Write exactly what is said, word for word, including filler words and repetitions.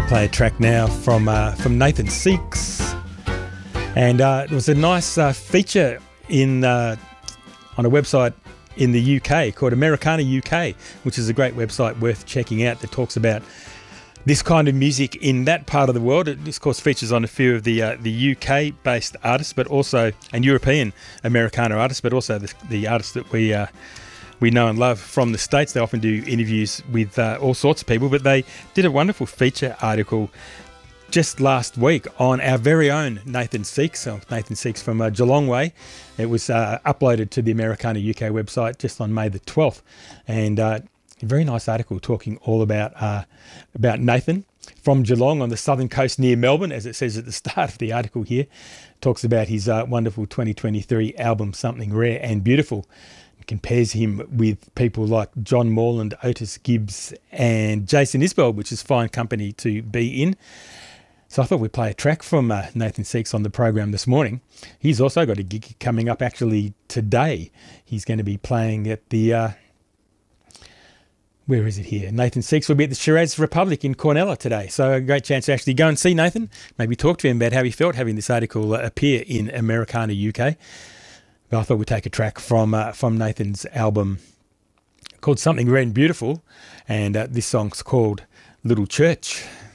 play a track now from uh, from Nathan Seeks, and uh, it was a nice uh, feature in uh, on a website in the U K called Americana U K, which is a great website worth checking out that talks about this kind of music in that part of the world. It, of course, features on a few of the uh, the U K-based artists, but also and European Americana artists, but also the, the artists that we uh, we know and love from the States. They often do interviews with uh, all sorts of people, but they did a wonderful feature article just last week on our very own Nathan Seeks, Nathan Seeks from uh, Geelong Way. It was uh, uploaded to the Americana U K website just on May the twelfth, and uh, a very nice article talking all about uh, about Nathan from Geelong on the southern coast near Melbourne, as it says at the start of the article here. Talks about his uh, wonderful twenty twenty-three album, Something Rare and Beautiful. Compares him with people like John Morland, Otis Gibbs and Jason Isbell, which is fine company to be in. So I thought we'd play a track from uh, Nathan Seeks on the program this morning. He's also got a gig coming up actually today. He's going to be playing at the... Uh, where is it here? Nathan Seeks will be at the Shiraz Republic in Cornella today. So a great chance to actually go and see Nathan, maybe talk to him about how he felt having this article uh, appear in Americana U K. But I thought we'd take a track from uh, from Nathan's album called Something Rare and Beautiful, and uh, this song's called Little Church.